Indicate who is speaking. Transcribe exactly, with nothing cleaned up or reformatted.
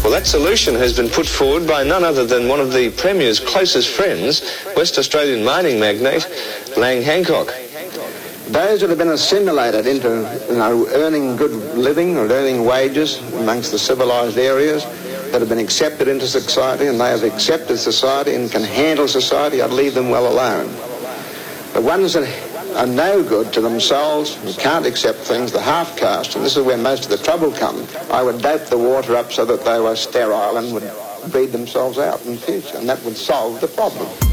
Speaker 1: Well, that solution has been put forward by none other than one of the Premier's closest friends, West Australian mining magnate, Lang Hancock.
Speaker 2: Those that have been assimilated into, you know, earning good living or earning wages amongst the civilised areas, that have been accepted into society, and they have accepted society and can handle society, I'd leave them well alone. The ones that are no good to themselves and can't accept things, the half-caste, and this is where most of the trouble comes, I would dope the water up so that they were sterile and would breed themselves out in future, and that would solve the problem.